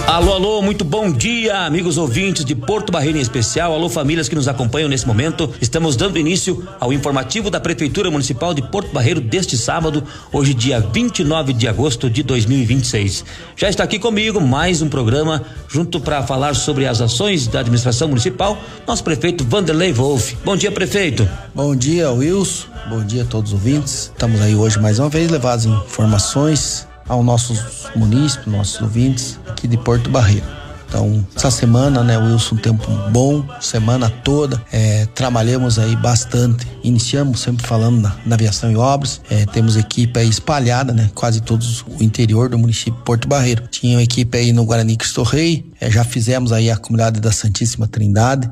Alô, alô, muito bom dia, amigos ouvintes de Porto Barreiro em especial. Alô, famílias que nos acompanham nesse momento. Estamos dando início ao informativo da Prefeitura Municipal de Porto Barreiro deste sábado, hoje dia 29 de agosto de 2026. Já está aqui comigo mais um programa junto para falar sobre as ações da administração municipal, nosso prefeito Vanderlei Wolff. Bom dia, prefeito. Bom dia, Wilson. Bom dia a todos os ouvintes. Estamos aí hoje mais uma vez levar as informações aos nossos munícipes, nossos ouvintes aqui de Porto Barreiro. Então, essa semana, né, Wilson, um tempo bom, semana toda, trabalhamos aí bastante, iniciamos sempre falando na aviação e obras, temos equipe aí espalhada, né, quase todos o interior do município de Porto Barreiro. Tinha uma equipe aí no Guarani Cristo Rei, já fizemos aí a comunidade da Santíssima Trindade,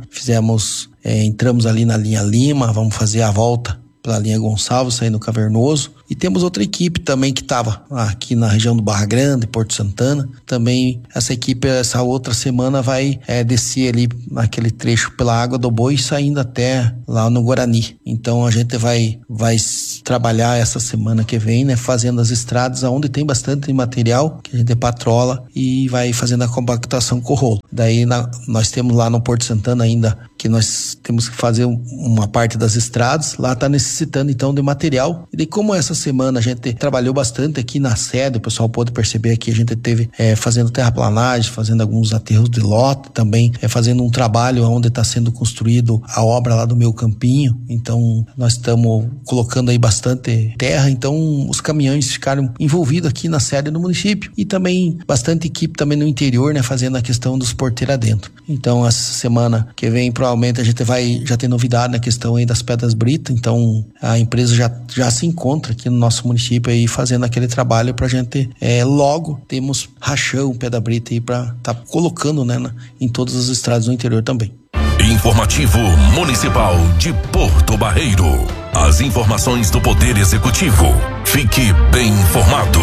entramos ali na linha Lima, vamos fazer a volta pela linha Gonçalves, saindo Cavernoso. E temos outra equipe também que estava aqui na região do Barra Grande, Porto Santana. Também essa equipe, essa outra semana, vai descer ali naquele trecho pela Água do Boi, saindo até lá no Guarani. Então a gente vai trabalhar essa semana que vem, né, fazendo as estradas onde tem bastante material, que a gente patrola e vai fazendo a compactação com o rolo. Daí nós temos lá no Porto Santana ainda que nós temos que fazer uma parte das estradas. Lá está necessitando então de material. E daí, como essa semana a gente trabalhou bastante aqui na sede, o pessoal pôde perceber aqui, a gente teve fazendo terraplanagem, fazendo alguns aterros de lote, também fazendo um trabalho onde está sendo construído a obra lá do meu campinho. Então nós estamos colocando aí bastante terra, então os caminhões ficaram envolvidos aqui na sede do município e também bastante equipe também no interior, né, fazendo a questão dos porteiros dentro. Então essa semana que vem provavelmente a gente vai já ter novidade na questão aí das pedras britas, então a empresa já se encontra aqui no nosso município aí fazendo aquele trabalho pra gente logo temos rachão, pedra brita aí pra tá colocando, né, em todas as estradas do interior também. Informativo Municipal de Porto Barreiro. As informações do Poder Executivo. Fique bem informado.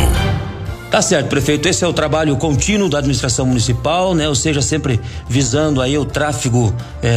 Tá certo, prefeito, esse é o trabalho contínuo da administração municipal, né? Ou seja, sempre visando aí o tráfego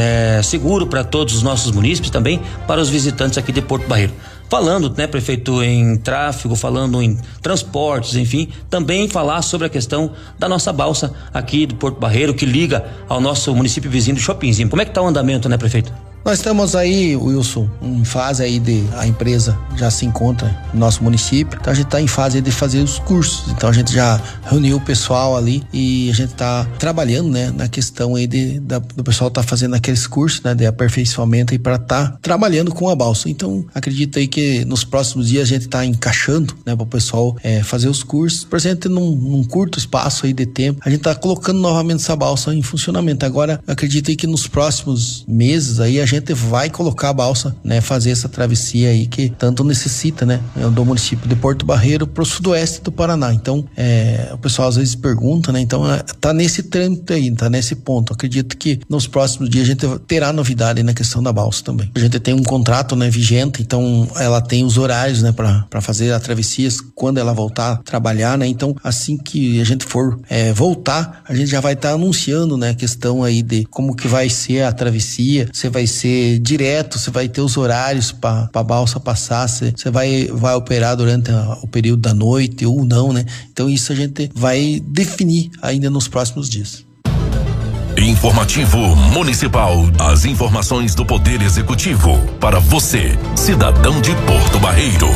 seguro para todos os nossos munícipes, também para os visitantes aqui de Porto Barreiro. Falando, né, prefeito, em tráfego, falando em transportes, enfim, também falar sobre a questão da nossa balsa aqui de Porto Barreiro, que liga ao nosso município vizinho de Chopinzinho. Como é que tá o andamento, né, prefeito? Nós estamos aí, Wilson, em fase aí a empresa já se encontra no nosso município, então a gente está em fase de fazer os cursos, então a gente já reuniu o pessoal ali e a gente está trabalhando, né, na questão aí do pessoal tá fazendo aqueles cursos, né, de aperfeiçoamento aí para tá trabalhando com a balsa. Então acredito aí que nos próximos dias a gente tá encaixando, né, para o pessoal fazer os cursos, pra gente num curto espaço aí de tempo, a gente tá colocando novamente essa balsa em funcionamento. Agora acredito aí que nos próximos meses aí a gente vai colocar a balsa, né, fazer essa travessia aí que tanto necessita, né, do município de Porto Barreiro pro sudoeste do Paraná. Então, o pessoal às vezes pergunta, né, então tá nesse trâmite aí, tá nesse ponto. Acredito que nos próximos dias a gente terá novidade aí na questão da balsa também. A gente tem um contrato, né, vigente, então ela tem os horários, né, pra fazer a travessia quando ela voltar a trabalhar, né, então assim que a gente for voltar, a gente já vai estar anunciando, né, a questão aí de como que vai ser a travessia, se vai ser direto, você vai ter os horários para a balsa passar, você vai operar durante o período da noite ou não, né? Então isso a gente vai definir ainda nos próximos dias. Informativo Municipal. As informações do Poder Executivo para você, cidadão de Porto Barreiro.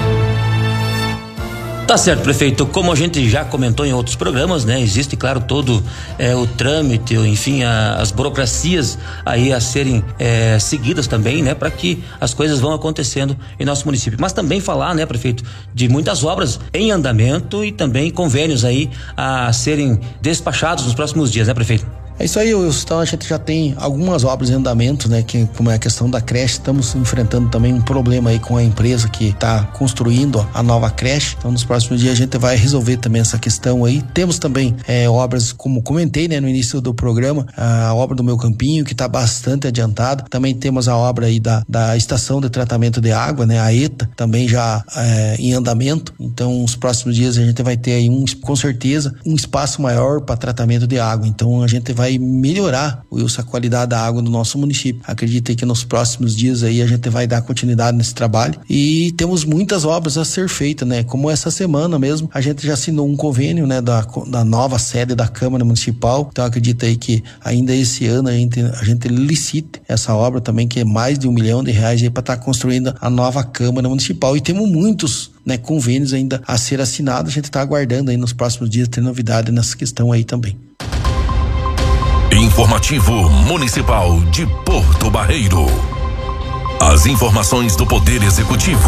Tá certo, prefeito, como a gente já comentou em outros programas, né, existe, claro, todo o trâmite, enfim, as burocracias aí a serem seguidas também, né, para que as coisas vão acontecendo em nosso município. Mas também falar, né, prefeito, de muitas obras em andamento e também convênios aí a serem despachados nos próximos dias, né, prefeito? É isso aí, Wilson. Então a gente já tem algumas obras em andamento, né? Que, como é a questão da creche, estamos enfrentando também um problema aí com a empresa que está construindo a nova creche. Então nos próximos dias a gente vai resolver também essa questão aí. Temos também obras, como comentei, né, no início do programa, a obra do meu campinho, que está bastante adiantada. Também temos a obra aí da estação de tratamento de água, né? A ETA, também já em andamento. Então nos próximos dias a gente vai ter aí com certeza um espaço maior para tratamento de água. Então a gente vai vai melhorar, Wilson, a qualidade da água do nosso município. Acredito aí que nos próximos dias aí a gente vai dar continuidade nesse trabalho e temos muitas obras a ser feitas, né? Como essa semana mesmo, a gente já assinou um convênio, né, da nova sede da Câmara Municipal. Então acredito aí que ainda esse ano a gente licite essa obra também, que é mais de R$1 milhão aí para estar construindo a nova Câmara Municipal. E temos muitos, né, convênios ainda a ser assinados. A gente está aguardando aí nos próximos dias ter novidade nessa questão aí também. Informativo Municipal de Porto Barreiro. As informações do Poder Executivo.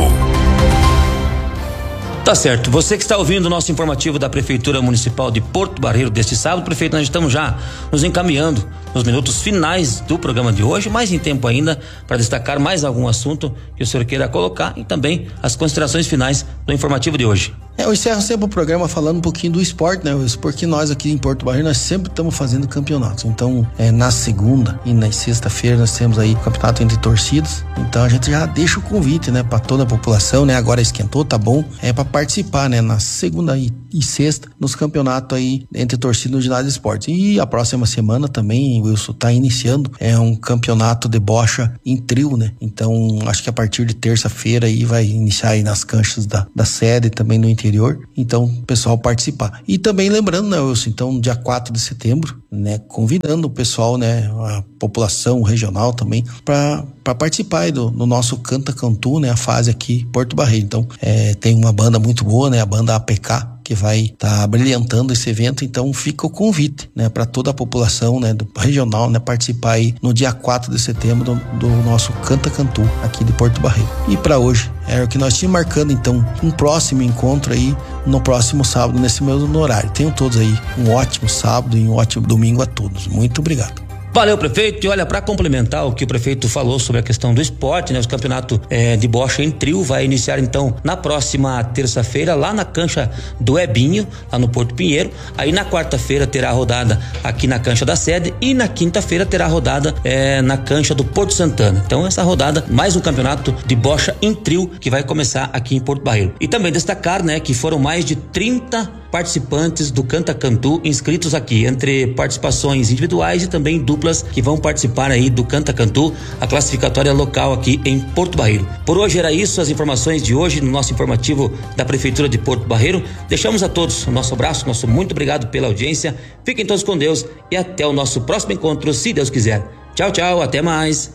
Tá certo. Você que está ouvindo o nosso informativo da Prefeitura Municipal de Porto Barreiro deste sábado, prefeito, nós estamos já nos encaminhando nos minutos finais do programa de hoje, mais em tempo ainda para destacar mais algum assunto que o senhor queira colocar e também as considerações finais do informativo de hoje. Eu encerro sempre o programa falando um pouquinho do esporte, né, Wilson? Porque nós aqui em Porto Barreiro, nós sempre estamos fazendo campeonatos. Então, na segunda e na sexta-feira nós temos aí campeonato entre torcidas. Então a gente já deixa o convite, né, para toda a população, né? Agora esquentou, tá bom? Para participar, né, na segunda e sexta nos campeonatos aí entre torcidas no ginásio de esportes. E a próxima semana também, Wilson, tá iniciando um campeonato de bocha em trio, né? Então, acho que a partir de terça-feira aí vai iniciar aí nas canchas da sede também no interior. Então, o pessoal participar. E também lembrando, né, Wilson, então, dia 4 de setembro, né, convidando o pessoal, né, a população regional também, para participar aí do nosso Canta Cantu, né, a fase aqui em Porto Barreiro. Então, tem uma banda muito boa, né, a banda APK, que vai estar brilhantando esse evento. Então fica o convite, né, para toda a população, né, do regional, né, participar aí no dia 4 de setembro do nosso Canta Cantu aqui de Porto Barreiro. E para hoje era o que nós tínhamos marcando, então, um próximo encontro aí no próximo sábado nesse mesmo horário. Tenham todos aí um ótimo sábado e um ótimo domingo a todos. Muito obrigado. Valeu, prefeito. E olha, para complementar o que o prefeito falou sobre a questão do esporte, né? O campeonato de bocha em trio vai iniciar então na próxima terça-feira lá na cancha do Ebinho, lá no Porto Pinheiro. Aí na quarta-feira terá a rodada aqui na cancha da sede e na quinta-feira terá a rodada na cancha do Porto Santana. Então essa rodada, mais um campeonato de bocha em trio que vai começar aqui em Porto Barreiro. E também destacar, né, que foram mais de 30 participantes do Canta Cantu inscritos aqui, entre participações individuais e também duplas que vão participar aí do Canta Cantu, a classificatória local aqui em Porto Barreiro. Por hoje era isso, as informações de hoje no nosso informativo da Prefeitura de Porto Barreiro. Deixamos a todos o nosso abraço, nosso muito obrigado pela audiência. Fiquem todos com Deus e até o nosso próximo encontro, se Deus quiser. Tchau, tchau, até mais.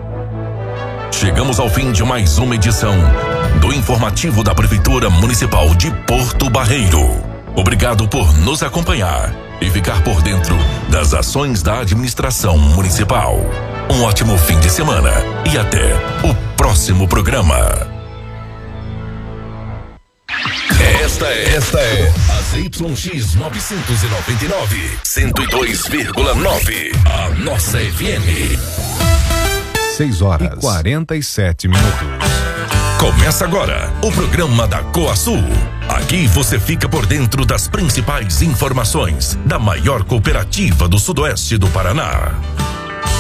Chegamos ao fim de mais uma edição do informativo da Prefeitura Municipal de Porto Barreiro. Obrigado por nos acompanhar e ficar por dentro das ações da administração municipal. Um ótimo fim de semana e até o próximo programa. Esta é a ZYX 999, 102,9, a nossa FM. 6h47 minutos. Começa agora o programa da Coasul. Aqui você fica por dentro das principais informações da maior cooperativa do Sudoeste do Paraná.